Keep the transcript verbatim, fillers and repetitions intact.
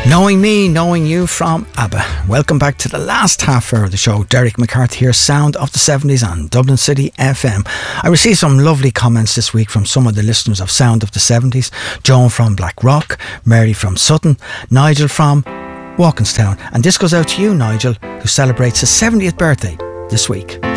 Knowing Me, Knowing You from ABBA. Welcome back to the last half hour of the show. Derek McCarthy here, Sound of the seventies on Dublin City F M. I received some lovely comments this week from some of the listeners of Sound of the seventies. Joan from Blackrock, Mary from Sutton, Nigel from Walkinstown. And this goes out to you, Nigel, who celebrates his seventieth birthday this week.